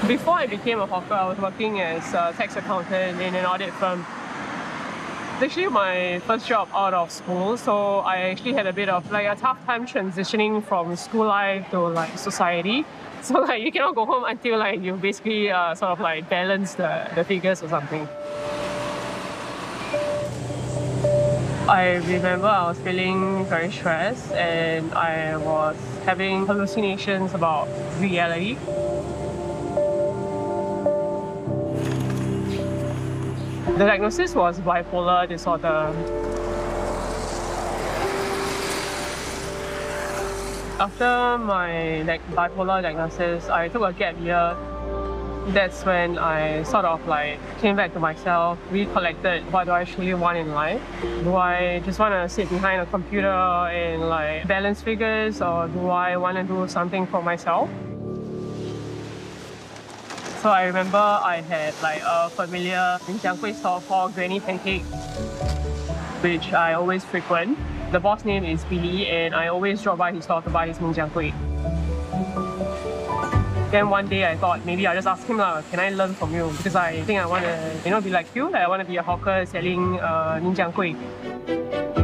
Before I became a hawker, I was working as a tax accountant in an audit firm. It's actually my first job out of school, so I actually had a bit of like a tough time transitioning from school life to like society. So like you cannot go home until like you basically sort of like balance the figures or something. I remember I was feeling very stressed and I was having hallucinations about reality. The diagnosis was bipolar disorder. After my bipolar diagnosis, I took a gap year. That's when I sort of like came back to myself, recollected what do I actually want in life. Do I just want to sit behind a computer and like balance figures, or do I want to do something for myself? So I remember I had like a familiar Min Chiang Kueh store called Granny Pancake, which I always frequent. The boss name is Billy and I always drop by his store to buy his Min Chiang Kueh. Then one day I thought maybe I'll just ask him, can I learn from you? Because I think I want to be like you. I want to be a hawker selling Min Chiang Kueh.